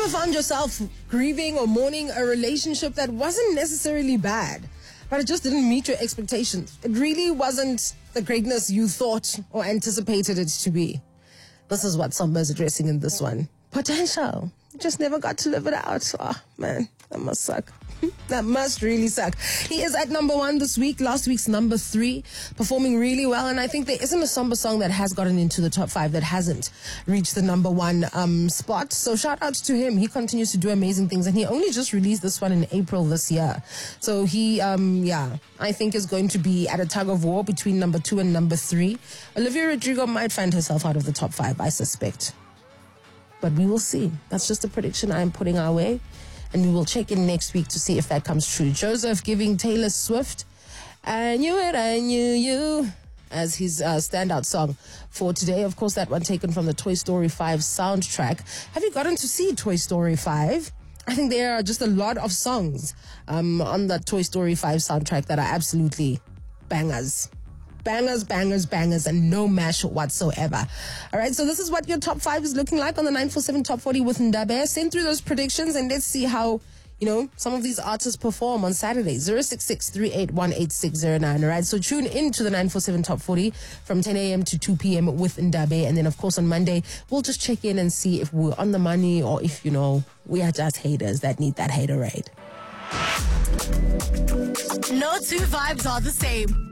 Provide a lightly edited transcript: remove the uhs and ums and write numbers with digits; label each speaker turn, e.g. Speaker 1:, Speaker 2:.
Speaker 1: ever found yourself grieving or mourning a relationship that wasn't necessarily bad, but it just didn't meet your expectations? It really wasn't the greatness you thought or anticipated it to be. This is what Samba is addressing in this one. Potential. You just never got to live it out. Oh, man, that must suck. That must really suck. He is at number 1 this week. Last week's number 3, performing really well. And I think there isn't a Samba song that has gotten into the top 5 that hasn't reached the number 1 spot. So shout out to him. He continues to do amazing things. And he only just released this one in April this year. So he, I think is going to be at a tug of war between number 2 and number 3. Olivia Rodrigo might find herself out of the top 5, I suspect. But we will see. That's just a prediction I'm putting our way. And we will check in next week to see if that comes true. Joseph giving Taylor Swift I Knew It, I Knew You as his standout song for today. Of course, that one taken from the Toy Story 5 soundtrack. Have you gotten to see Toy Story 5? I think there are just a lot of songs on the Toy Story 5 soundtrack that are absolutely bangers. Bangers, bangers, bangers, and no mash whatsoever. All right, so this is what your top 5 is looking like on the 947 Top 40 with Ndabe. Send through those predictions and let's see how, some of these artists perform on Saturday. 066-381-8609. All right, so tune in to the 947 Top 40 from 10 a.m. to 2 p.m. with Ndabe. And then, of course, on Monday, we'll just check in and see if we're on the money or if, we are just haters that need that haterade.
Speaker 2: No two vibes are the same.